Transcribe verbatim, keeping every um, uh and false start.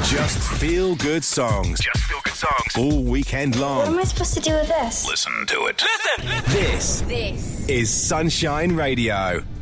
Just feel good songs. Just feel good songs. All weekend long. What am I supposed to do with this? Listen to it. Listen! This, this is Sunshine Radio.